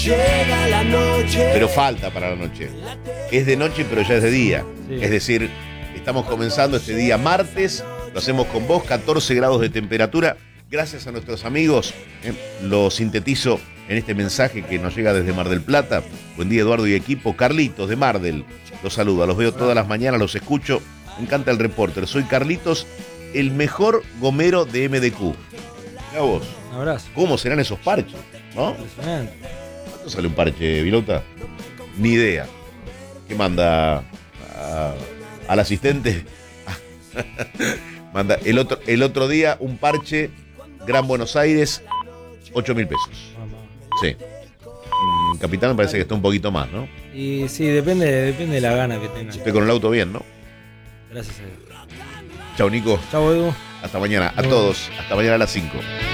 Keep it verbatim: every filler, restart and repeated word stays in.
Llega la noche. Pero falta para la noche. Es de noche, pero ya es de día. Sí. Es decir, estamos comenzando este día martes. Lo hacemos con vos, catorce grados de temperatura. Gracias a nuestros amigos. Eh, lo sintetizo en este mensaje que nos llega desde Mar del Plata. Buen día, Eduardo y equipo. Carlitos de Mardel. Los saluda. Los veo todas las mañanas, los escucho. Me encanta el reporter. Soy Carlitos, el mejor gomero de M D Q. Mirá vos. Un abrazo. ¿Cómo serán esos parches? ¿No? Impresionante. ¿Cuánto sale un parche, Vilota? Ni idea. ¿Qué manda a- al asistente? Manda el otro, el otro día un parche, Gran Buenos Aires, ocho mil pesos. Sí. Mm, Capitán me parece que está un poquito más, ¿no? Y sí, depende, depende de la gana que tengan. Estoy con el auto bien, ¿no? Gracias a Dios. Chau, Nico. Chau, Edu. Hasta mañana. A Nos todos. Hasta mañana a las cinco.